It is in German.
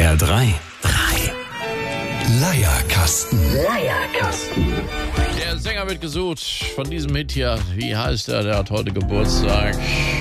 SWR 3. Leierkasten. Der Sänger wird gesucht von diesem Hit hier. Wie heißt er? Der hat heute Geburtstag.